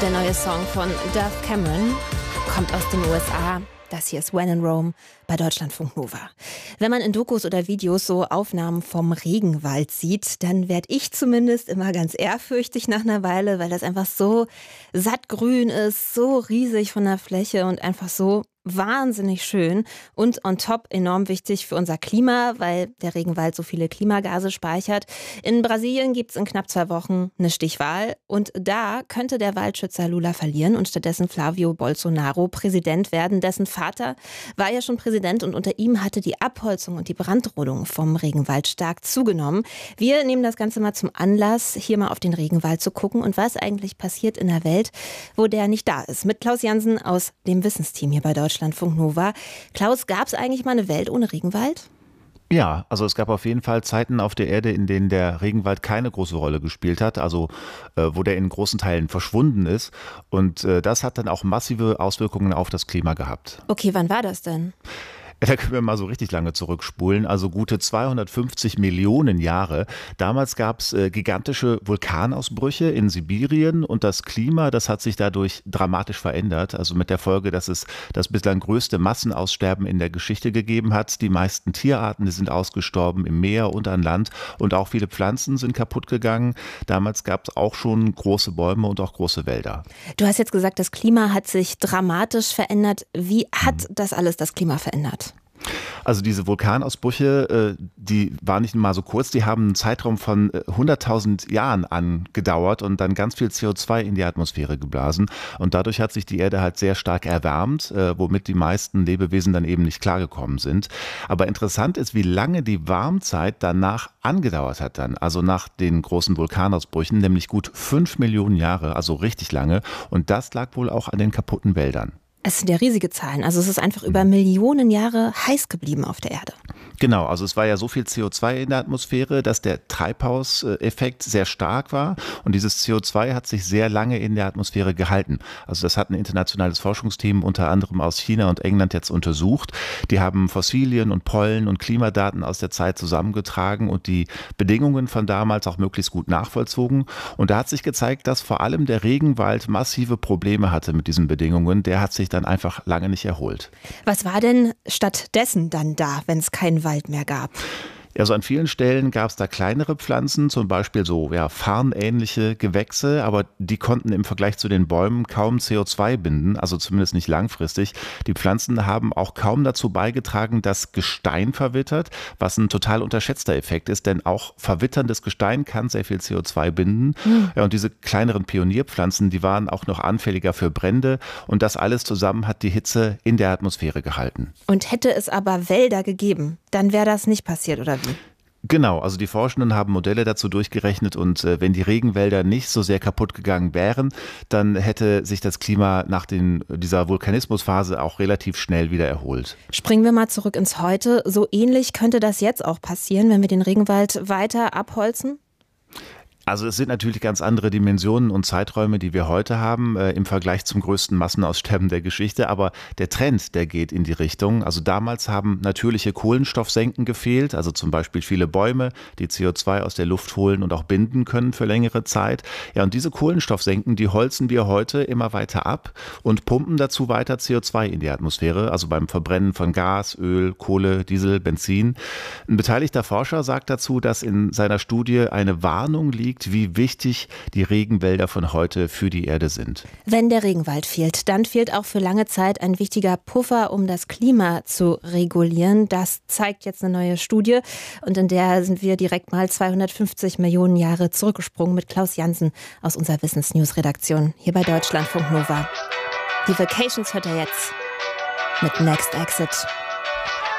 Der neue Song von Dove Cameron kommt aus den USA. Das hier ist When in Rome bei Deutschlandfunk Nova. Wenn man in Dokus oder Videos so Aufnahmen vom Regenwald sieht, dann werde ich zumindest immer ganz ehrfürchtig nach einer Weile, weil das einfach so sattgrün ist, so riesig von der Fläche und einfach so wahnsinnig schön und on top enorm wichtig für unser Klima, weil der Regenwald so viele Klimagase speichert. In Brasilien gibt es in knapp 2 Wochen eine Stichwahl und da könnte der Waldschützer Lula verlieren und stattdessen Flavio Bolsonaro Präsident werden. Dessen Vater war ja schon Präsident und unter ihm hatte die Abholzung und die Brandrodung vom Regenwald stark zugenommen. Wir nehmen das Ganze mal zum Anlass, hier mal auf den Regenwald zu gucken und was eigentlich passiert in der Welt, wo der nicht da ist. Mit Klaus Jansen aus dem Wissensteam hier bei Deutschlandfunk Nova. Klaus, gab es eigentlich mal eine Welt ohne Regenwald? Ja, also es gab auf jeden Fall Zeiten auf der Erde, in denen der Regenwald keine große Rolle gespielt hat, also wo der in großen Teilen verschwunden ist. Und das hat dann auch massive Auswirkungen auf das Klima gehabt. Okay, wann war das denn? Da können wir mal so richtig lange zurückspulen, also gute 250 Millionen Jahre. Damals gab es gigantische Vulkanausbrüche in Sibirien und das Klima, das hat sich dadurch dramatisch verändert. Also mit der Folge, dass es das bislang größte Massenaussterben in der Geschichte gegeben hat. Die meisten Tierarten, die sind ausgestorben im Meer und an Land und auch viele Pflanzen sind kaputt gegangen. Damals gab es auch schon große Bäume und auch große Wälder. Du hast jetzt gesagt, das Klima hat sich dramatisch verändert. Wie hat das alles das Klima verändert? Also diese Vulkanausbrüche, die waren nicht mal so kurz, die haben einen Zeitraum von 100.000 Jahren angedauert und dann ganz viel CO2 in die Atmosphäre geblasen. Und dadurch hat sich die Erde halt sehr stark erwärmt, womit die meisten Lebewesen dann eben nicht klargekommen sind. Aber interessant ist, wie lange die Warmzeit danach angedauert hat dann, also nach den großen Vulkanausbrüchen, nämlich gut 5 Millionen Jahre, also richtig lange. Und das lag wohl auch an den kaputten Wäldern. Es sind ja riesige Zahlen. Also es ist einfach über Millionen Jahre heiß geblieben auf der Erde. Genau, also es war ja so viel CO2 in der Atmosphäre, dass der Treibhauseffekt sehr stark war und dieses CO2 hat sich sehr lange in der Atmosphäre gehalten. Also das hat ein internationales Forschungsteam unter anderem aus China und England jetzt untersucht. Die haben Fossilien und Pollen und Klimadaten aus der Zeit zusammengetragen und die Bedingungen von damals auch möglichst gut nachvollzogen. Und da hat sich gezeigt, dass vor allem der Regenwald massive Probleme hatte mit diesen Bedingungen. Der hat sich dann einfach lange nicht erholt. Was war denn stattdessen dann da, wenn es keinen Wald mehr gab? Also an vielen Stellen gab es da kleinere Pflanzen, zum Beispiel so farnähnliche Gewächse, aber die konnten im Vergleich zu den Bäumen kaum CO2 binden, also zumindest nicht langfristig. Die Pflanzen haben auch kaum dazu beigetragen, dass Gestein verwittert, was ein total unterschätzter Effekt ist, denn auch verwitterndes Gestein kann sehr viel CO2 binden. Ja, und diese kleineren Pionierpflanzen, die waren auch noch anfälliger für Brände und das alles zusammen hat die Hitze in der Atmosphäre gehalten. Und hätte es aber Wälder gegeben, dann wäre das nicht passiert, oder wie? Genau, also die Forschenden haben Modelle dazu durchgerechnet und wenn die Regenwälder nicht so sehr kaputt gegangen wären, dann hätte sich das Klima nach dieser Vulkanismusphase auch relativ schnell wieder erholt. Springen wir mal zurück ins Heute. So ähnlich könnte das jetzt auch passieren, wenn wir den Regenwald weiter abholzen? Also es sind natürlich ganz andere Dimensionen und Zeiträume, die wir heute haben im Vergleich zum größten Massenaussterben der Geschichte. Aber der Trend, der geht in die Richtung. Also damals haben natürliche Kohlenstoffsenken gefehlt, also zum Beispiel viele Bäume, die CO2 aus der Luft holen und auch binden können für längere Zeit. Ja, und diese Kohlenstoffsenken, die holzen wir heute immer weiter ab und pumpen dazu weiter CO2 in die Atmosphäre, also beim Verbrennen von Gas, Öl, Kohle, Diesel, Benzin. Ein beteiligter Forscher sagt dazu, dass in seiner Studie eine Warnung liegt, wie wichtig die Regenwälder von heute für die Erde sind. Wenn der Regenwald fehlt, dann fehlt auch für lange Zeit ein wichtiger Puffer, um das Klima zu regulieren. Das zeigt jetzt eine neue Studie und in der sind wir direkt mal 250 Millionen Jahre zurückgesprungen mit Klaus Jansen aus unserer Wissensnews-Redaktion hier bei Deutschlandfunk Nova. Die Vacations hört er jetzt mit Next Exit.